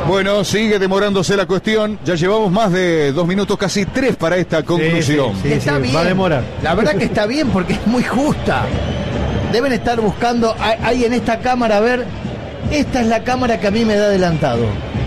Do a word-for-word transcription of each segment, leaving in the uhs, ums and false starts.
Bueno, sigue demorándose la cuestión. Ya llevamos más de dos minutos, casi tres para esta conclusión. Sí, sí, sí, está sí, bien. va a demorar. La verdad que está bien porque es muy justa. Deben estar buscando ahí en esta cámara, a ver, esta es la cámara que a mí me da adelantado.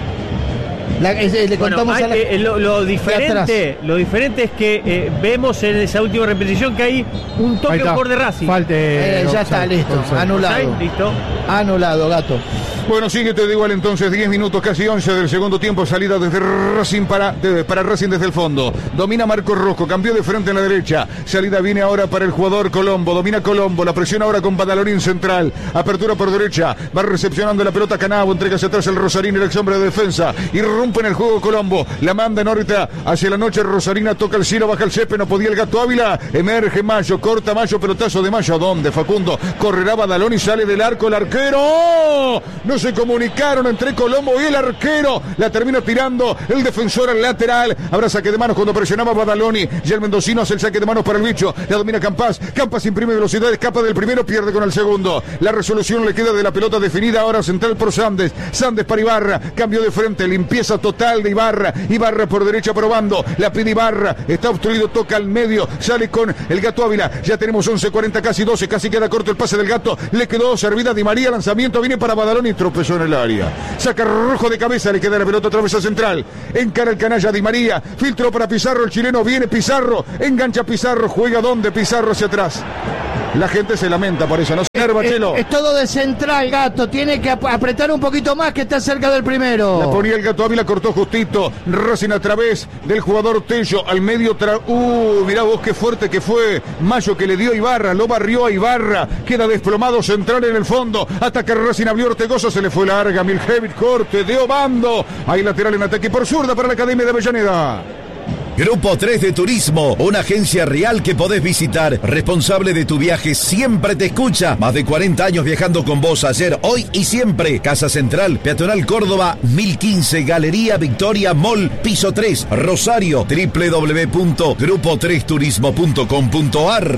La, eh, le Bueno, contamos hay, a la, eh, lo, lo diferente lo diferente es que eh, vemos en esa última repetición que hay un toque por de Racing. Falte, eh, ya está, listo, anulado. ¿Ahí? Listo. Anulado, gato. Bueno, sigue todo igual entonces, diez minutos, casi once del segundo tiempo, salida desde Racing para, de, para Racing desde el fondo. Domina Marcos Rojo, cambió de frente en la derecha. Salida viene ahora para el jugador Colombo, domina Colombo, la presión ahora con Badalonín central. Apertura por derecha, va recepcionando la pelota Canavo, entrega hacia atrás el Rosarín, el ex hombre de defensa. Y rompe en el juego Colombo, la manda en órbita hacia la noche. Rosarina toca el cielo, baja el césped, no podía el Gato Ávila. Emerge Mayo, corta Mayo, pelotazo de Mayo. ¿A dónde, Facundo? Correrá Badaloni, sale del arco el arquero. No se comunicaron entre Colombo y el arquero. La termina tirando el defensor al lateral. Habrá saque de manos cuando presionaba Badaloni. Y el mendocino hace el saque de manos para el bicho. La domina Campas. Campas imprime velocidad, escapa del primero, pierde con el segundo. La resolución le queda de la pelota definida ahora central por Sandes. Sandes para Ibarra. Cambio de frente, limpieza total de Ibarra. Ibarra por derecha probando. La pide Ibarra. Está obstruido, toca al medio. Sale con el Gato Ávila. Ya tenemos once cuarenta, casi doce. Casi queda corto el pase del Gato. Le quedó servida Di María. Lanzamiento viene para Badaloni y tropezó en el área. Saca Rojo de cabeza. Le queda la pelota otra vez a central. Encara el canalla Di María. Filtro para Pizarro. El chileno viene Pizarro. Engancha Pizarro. Juega donde Pizarro hacia atrás. La gente se lamenta por eso, ¿no? Señor Bachelo. Es, es todo de central, Gato. Tiene que ap apretar un poquito más, que está cerca del primero. La ponía el Gato Ávila, cortó justito. Racing a través del jugador Tello. Al medio. Tra uh, mirá vos qué fuerte que fue. Mayo que le dio a Ibarra. Lo barrió a Ibarra. Queda desplomado central en el fondo. Hasta que Racing abrió Ortegoza. Se le fue larga. Miljevic, corte de Obando. Hay lateral en ataque por zurda para la Academia de Avellaneda. Grupo tres de Turismo, una agencia real que podés visitar. Responsable de tu viaje, siempre te escucha. Más de cuarenta años viajando con vos, ayer, hoy y siempre. Casa Central, Peatonal Córdoba, mil quince, Galería Victoria Mall, piso tres, Rosario, doble u doble u doble u punto grupo tres turismo punto com punto ar.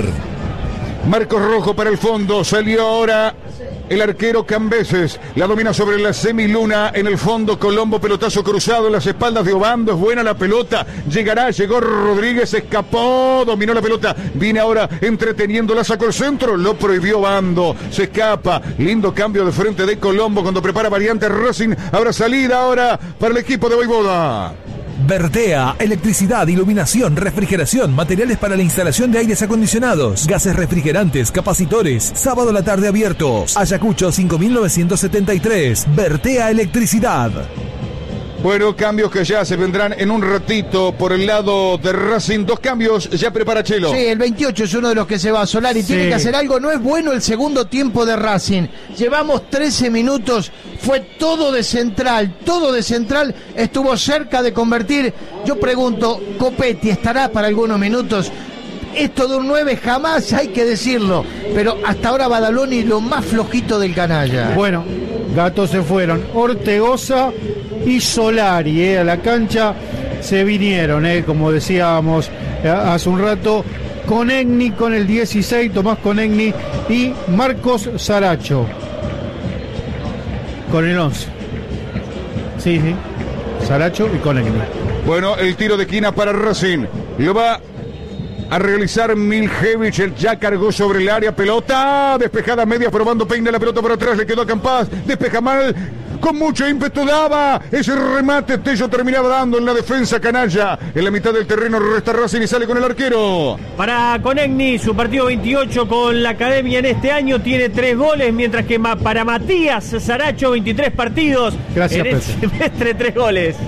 Marcos Rojo para el fondo, salió ahora el arquero Cambeses, la domina sobre la semiluna en el fondo. Colombo, pelotazo cruzado en las espaldas de Obando, es buena la pelota, llegará, llegó Rodríguez, escapó, dominó la pelota, viene ahora entreteniéndola, sacó el centro, lo prohibió Obando, se escapa, lindo cambio de frente de Colombo cuando prepara variante Racing. Habrá salida ahora para el equipo de Voivoda. Bertea, electricidad, iluminación, refrigeración, materiales para la instalación de aires acondicionados, gases refrigerantes, capacitores, sábado a la tarde abiertos. Ayacucho cinco mil novecientos setenta y tres, Bertea Electricidad. Bueno, cambios que ya se vendrán en un ratito por el lado de Racing. Dos cambios, ya prepara Chelo. Sí, el veintiocho es uno de los que se va a Solari. Sí. Tiene que hacer algo. No es bueno el segundo tiempo de Racing. Llevamos trece minutos. Fue todo de central. Todo de central. Estuvo cerca de convertir. Yo pregunto, Copetti estará para algunos minutos. Esto de un nueve jamás hay que decirlo. Pero hasta ahora Badaloni lo más flojito del canalla. Bueno, gatos se fueron. Ortegoza y Solari, eh, a la cancha se vinieron, eh, como decíamos eh, hace un rato, Conegni con el dieciséis, Tomás Conegni, y Marcos Saracho con el once. Sí, sí, Saracho y Conegni. Bueno, el tiro de esquina para Racing. Lo va a realizar Miljevic, el ya cargó sobre el área, pelota despejada a media, probando, peina la pelota por atrás, le quedó a Campas, despeja mal, con mucho ímpetu daba, ese remate Tello terminaba dando en la defensa canalla, en la mitad del terreno resta Racing y sale con el arquero. Para Conegni, su partido veintiocho con la Academia en este año, tiene tres goles, mientras que para Matías Saracho, veintitrés partidos, gracias, en el semestre, tres goles.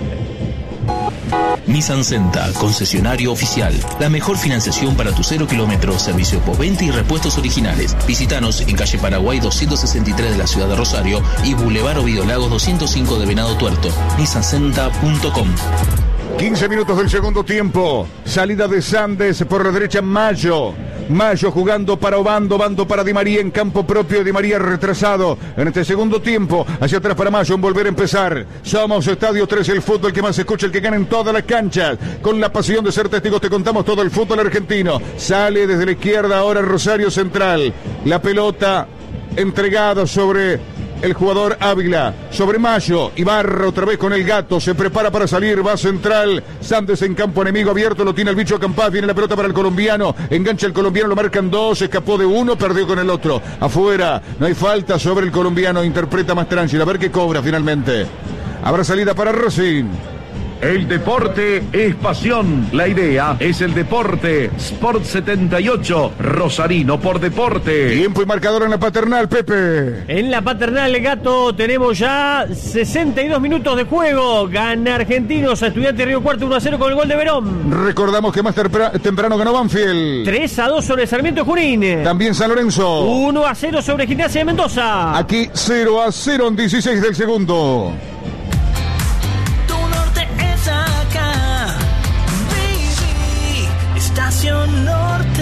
Nissan Senta, concesionario oficial. La mejor financiación para tu cero kilómetros, servicio postventa y repuestos originales. Visítanos en calle Paraguay doscientos sesenta y tres de la ciudad de Rosario y Boulevard Ovidio Lagos doscientos cinco de Venado Tuerto. nissan senta punto com. quince minutos del segundo tiempo. Salida de Sandes por la derecha, Mayo. Mayo jugando para Obando, Obando para Di María en campo propio, Di María retrasado en este segundo tiempo, hacia atrás para Mayo en volver a empezar. Somos Estadio tres, el fútbol que más se escucha, el que gana en todas las canchas. Con la pasión de ser testigos te contamos todo el fútbol argentino. Sale desde la izquierda ahora Rosario Central. La pelota entregada sobre el jugador Ávila. Sobre Mayo, Ibarra otra vez con el gato, se prepara para salir, va central, Sandes en campo enemigo abierto, lo tiene el bicho Campás, viene la pelota para el colombiano, engancha el colombiano, lo marcan dos, escapó de uno, perdió con el otro, afuera, no hay falta sobre el colombiano, interpreta más tranquilo, a ver qué cobra finalmente. Habrá salida para Racing. El deporte es pasión. La idea es el deporte. Sport setenta y ocho, Rosarino por deporte. Tiempo y marcador en la Paternal, Pepe. En la Paternal, Gato, tenemos ya sesenta y dos minutos de juego. Gana Argentinos a Estudiantes Río Cuarto uno a cero con el gol de Verón. Recordamos que más temprano ganó Banfield. tres a dos sobre Sarmiento de Junín. También San Lorenzo. uno a cero sobre Gimnasia de Mendoza. Aquí cero a cero en dieciséis del segundo. Estación Norte.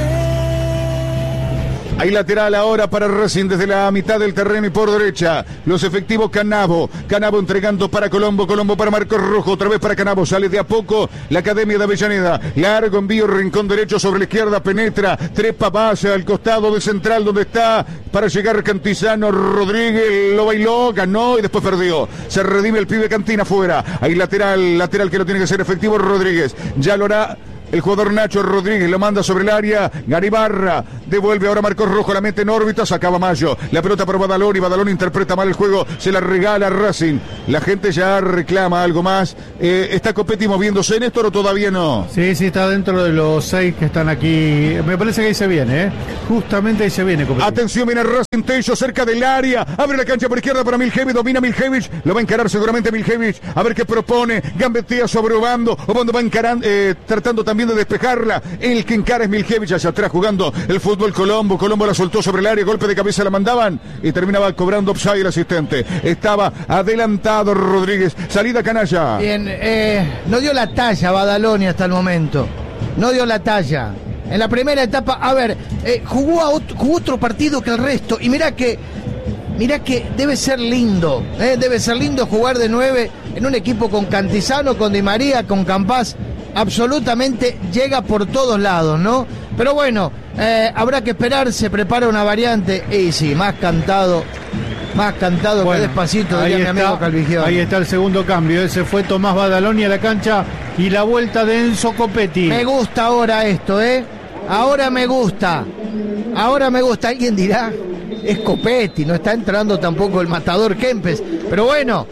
Hay lateral ahora para Racing desde la mitad del terreno y por derecha. Los efectivos Canavo. Canavo entregando para Colombo. Colombo para Marcos Rojo. Otra vez para Canavo. Sale de a poco la Academia de Avellaneda. Largo envío, rincón derecho sobre la izquierda. Penetra. Trepa base al costado de central donde está para llegar Cantizano. Rodríguez lo bailó, ganó y después perdió. Se redime el pibe Cantina afuera. Hay lateral. Lateral que lo tiene que ser efectivo Rodríguez. Ya lo hará el jugador Nacho Rodríguez, lo manda sobre el área. Garibarra devuelve ahora Marcos Rojo, la mete en órbita, sacaba Mayo. La pelota para Badalón y Badalón interpreta mal el juego, se la regala a Racing. La gente ya reclama algo más. Eh, ¿Está Copetti moviéndose, Néstor, o todavía no? Sí, sí, está dentro de los seis que están aquí. Me parece que ahí se viene, ¿eh? Justamente ahí se viene, Copetti. Atención, viene Racing, Tello cerca del área. Abre la cancha por izquierda para Miljevic, domina Miljevic. Lo va a encarar seguramente Miljevic. A ver qué propone. Gambetea sobre Obando. Obando va encarando, eh, tratando también de despejarla. El que encara es Miljevic hacia atrás jugando el fútbol Colombo. Colombo la soltó sobre el área, golpe de cabeza la mandaban y terminaba cobrando offside el asistente. Estaba adelantado Rodríguez. Salida canalla. Bien, eh, no dio la talla Badaloni hasta el momento. No dio la talla. En la primera etapa, a ver, eh, jugó, a otro, jugó otro partido que el resto. Y mirá que, mirá que debe ser lindo. Eh, debe ser lindo jugar de nueve en un equipo con Cantizano, con Di María, con Campás. Absolutamente llega por todos lados, ¿no? Pero bueno, eh, habrá que esperar, se prepara una variante y sí, más cantado, más cantado bueno, que despacito, diría mi amigo Calvigione. Ahí está el segundo cambio, ese fue Tomás Badaloni a la cancha y la vuelta de Enzo Copetti. Me gusta ahora esto, ¿eh? Ahora me gusta, ahora me gusta, alguien dirá, es Copetti, no está entrando tampoco el matador Kempes, pero bueno,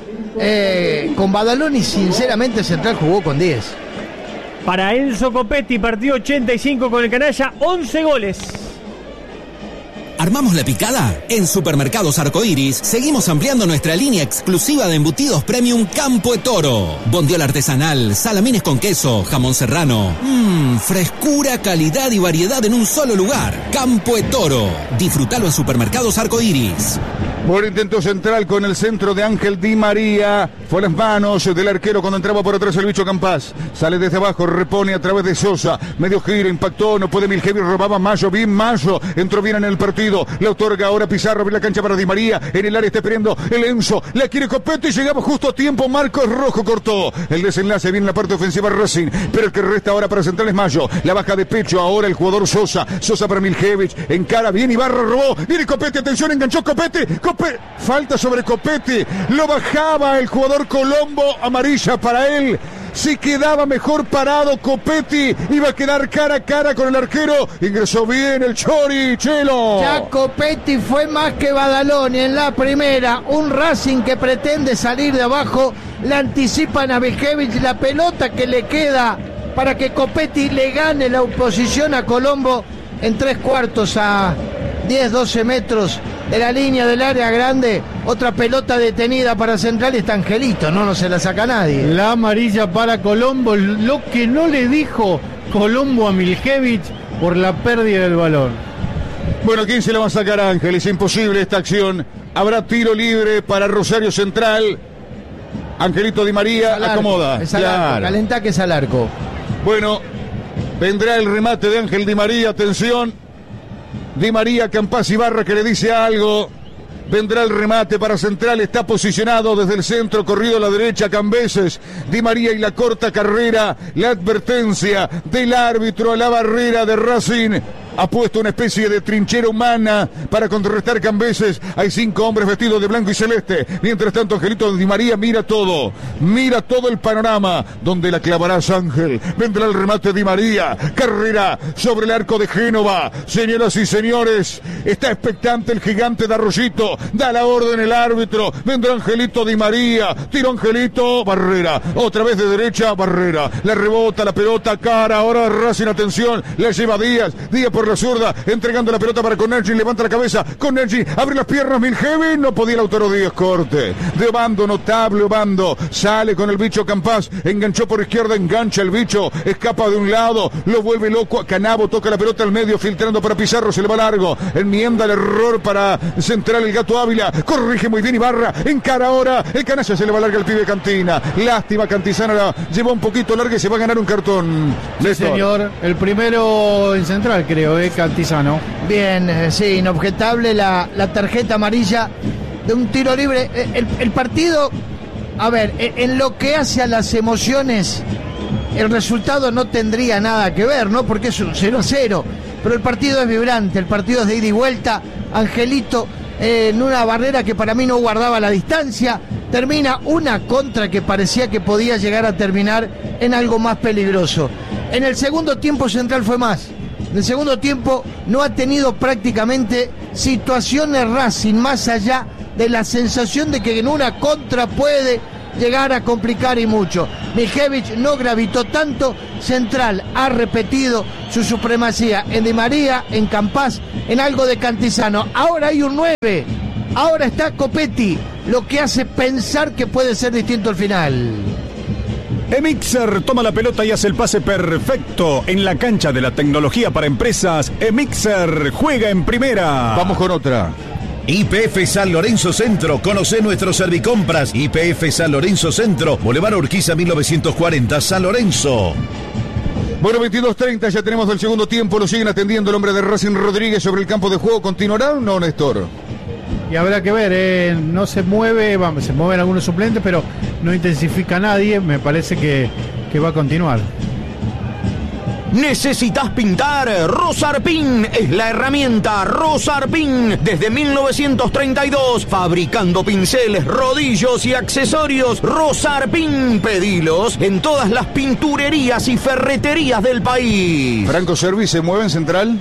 eh, con Badaloni sinceramente Central jugó con diez. Para Enzo Copetti, partido ochenta y cinco con el canalla, once goles. ¿Armamos la picada? En Supermercados Arcoiris seguimos ampliando nuestra línea exclusiva de embutidos premium Campo de Toro. Bondiola artesanal, salamines con queso, jamón serrano. Mmm, frescura, calidad y variedad en un solo lugar. Campo de Toro. Disfrutalo en Supermercados Arcoiris. Buen intento central con el centro de Ángel Di María. Fue a las manos del arquero cuando entraba por atrás el bicho Campás. Sale desde abajo, repone a través de Sosa. Medio giro, impactó, no puede Miljevic, robaba Mayo, bien Mayo. Entró bien en el partido. Le otorga ahora Pizarro, abre la cancha para Di María. En el área está esperando el Enzo. La quiere Copetti, llegamos justo a tiempo. Marcos Rojo cortó. El desenlace viene en la parte ofensiva Racing. Pero el que resta ahora para Central es Mayo. La baja de pecho ahora el jugador Sosa. Sosa para Miljevic. Encara bien, Ibarra robó. Viene Copetti, atención, enganchó Copetti. Copetti. Falta sobre Copetti. Lo bajaba el jugador Colombo. Amarilla para él. Si quedaba mejor parado Copetti, iba a quedar cara a cara con el arquero. Ingresó bien el Chori, Chelo. Ya Copetti fue más que Badaloni en la primera. Un Racing que pretende salir de abajo. Le anticipan a Miljevic la pelota que le queda para que Copetti le gane la oposición a Colombo en tres cuartos a diez, doce metros de la línea del área grande. Otra pelota detenida para Central, está Angelito, no, no se la saca nadie. La amarilla para Colombo, lo que no le dijo Colombo a Miljevic por la pérdida del balón. Bueno, ¿quién se la va a sacar a Ángel? Es imposible esta acción. Habrá tiro libre para Rosario Central. Angelito Di María es acomoda. Es al arco, claro. Calentá que es al arco. Bueno, vendrá el remate de Ángel Di María, atención. Di María, Campás Ibarra que le dice algo. Vendrá el remate para Central, está posicionado desde el centro, corrido a la derecha, Cambeses. Di María y la corta carrera, la advertencia del árbitro a la barrera de Racing. ha puesto una especie de trinchera humana para contrarrestar Cambeses. Hay cinco hombres vestidos de blanco y celeste. Mientras tanto, Angelito Di María mira todo, mira todo el panorama. Donde la clavará Ángel. Vendrá el remate Di María. Carrera sobre el arco de Génova. Señoras y señores, está expectante el gigante de Arroyito. Da la orden el árbitro. Vendrá Angelito Di María. Tiro Angelito. Barrera. Otra vez de derecha. Barrera. La rebota la pelota. Cara. Ahora Racing, atención. La lleva Díaz. Díaz por la zurda, entregando la pelota para Conergi, levanta la cabeza, Conergi, abre las piernas, Milhevi, no podía Lautaro Díaz, corte, de Obando, notable Obando, sale con el bicho Campás, enganchó por izquierda, engancha el bicho, escapa de un lado, lo vuelve loco a Canavo, toca la pelota al medio, filtrando para Pizarro, se le va largo, enmienda el error para Central el Gato Ávila, corrige muy bien Ibarra, encara ahora, el canalla se le va larga el pibe Cantina, lástima, Cantizano la lleva un poquito larga y se va a ganar un cartón. Sí, señor, el primero en Central, creo, eh, Cantizano. Bien, eh, sí, inobjetable la, la tarjeta amarilla de un tiro libre. Eh, el, el partido, a ver, eh, en lo que hace a las emociones, el resultado no tendría nada que ver, ¿no? Porque es un cero a cero. Pero el partido es vibrante, el partido es de ida y vuelta. Angelito eh, en una barrera que para mí no guardaba la distancia. Termina una contra que parecía que podía llegar a terminar en algo más peligroso. En el segundo tiempo Central fue más. En el segundo tiempo no ha tenido prácticamente situaciones Racing más allá de la sensación de que en una contra puede llegar a complicar y mucho. Milhevic no gravitó tanto. Central ha repetido su supremacía en Di María, en Campás, en algo de Cantizano. Ahora hay un nueve. Ahora está Copetti, lo que hace pensar que puede ser distinto al final. Emixer toma la pelota y hace el pase perfecto en la cancha de la tecnología para empresas. Emixer juega en primera. Vamos con otra. Y P F San Lorenzo Centro. Conoce nuestros servicompras. Y P F San Lorenzo Centro. Boulevard Urquiza mil novecientos cuarenta, San Lorenzo. Bueno, veintidós treinta, ya tenemos del segundo tiempo. Lo siguen atendiendo el hombre de Racing, Rodríguez, sobre el campo de juego. ¿Continuará o no, Néstor? Y habrá que ver, eh, no se mueve, vamos, se mueven algunos suplentes, pero no intensifica nadie, me parece que, que va a continuar. ¿Necesitas pintar? Rosarpin es la herramienta. Rosarpin, desde mil novecientos treinta y dos, fabricando pinceles, rodillos y accesorios. Rosarpin, pedilos en todas las pinturerías y ferreterías del país. Franco Servi, ¿se mueve en Central?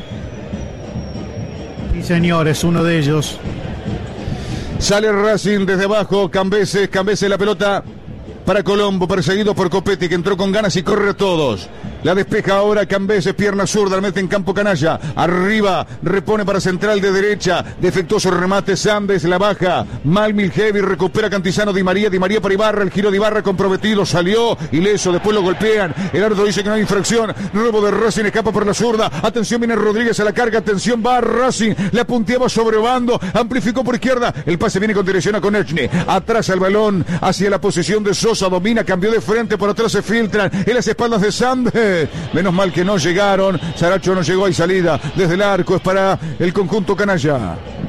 Sí, señor, es uno de ellos. Sale Racing desde abajo, Cambeses, Cambeses la pelota para Colombo, perseguido por Copetti, que entró con ganas y corre a todos. La despeja ahora Cambeses, pierna zurda, la mete en campo Canalla. Arriba, repone para Central de derecha. Defectuoso remate, Sandes, la baja. Mal Milhevi, recupera Cantizano, Di María, Di María para Ibarra. El giro de Ibarra comprometido, salió ileso, después lo golpean. El árbitro dice que no hay infracción. Robo de Racing, escapa por la zurda. Atención, viene Rodríguez a la carga. Atención, va Racing. La punteaba sobre Obando. Amplificó por izquierda. El pase viene con dirección a Konechny. Atrás el balón hacia la posición de Sosa. Domina, cambió de frente, por atrás se filtran. En las espaldas de Sandes. Menos mal que no llegaron. Saracho no llegó, hay salida desde el arco, es para el conjunto Canalla.